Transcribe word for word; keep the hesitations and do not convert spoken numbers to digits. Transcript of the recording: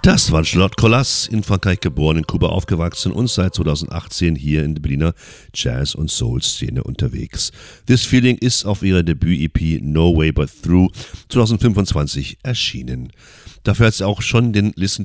Das war Charlotte Collas, in Frankreich geboren, in Kuba aufgewachsen und seit zweitausendachtzehn hier in der Berliner Jazz- und Soul-Szene unterwegs. This Feeling ist auf ihrer Debüt-E P No Way But Through zweitausendfünfundzwanzig erschienen. Dafür hat sie auch schon den Listen